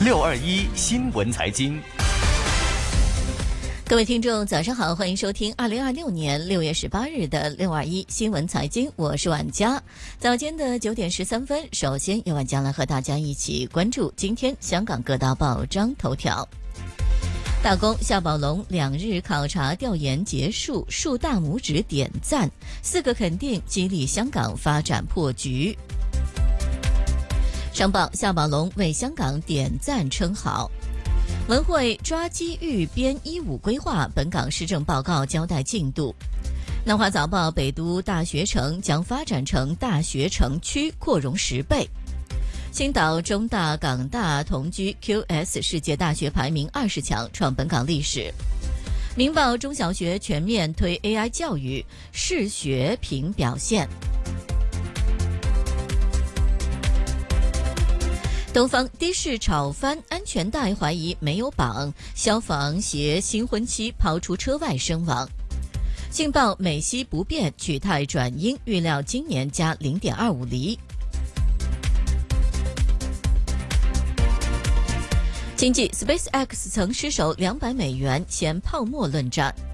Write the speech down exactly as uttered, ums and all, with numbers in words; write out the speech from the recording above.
六二一新闻财经。 各位听众早上好，欢迎收听二零二六年六月十八日的六二一新闻财经，我是婉佳。早间的九点十三分，首先由婉佳来和大家一起关注今天香港各大报章头条。大公夏宝龙两日考察调研结束，竖大拇指点赞，四个肯定激励香港发展破局。商报夏宝龙为香港点赞称好。文汇抓机遇编一五规划，本港施政报告交代进度。南华早报北都大学城将发展成大学城区，扩容十倍。青岛中大港大同居 Q S 世界大学排名二十强，创本港历史。明报中小学全面推 A I 教育，视学评表现。东方的士炒翻安全带，怀疑没有绑，消防携新婚妻抛出车外身亡。信报美息不变，取态转鹰，预料今年加 零点二五厘。经济 SpaceX 曾失守两百美元，嫌泡沫论战。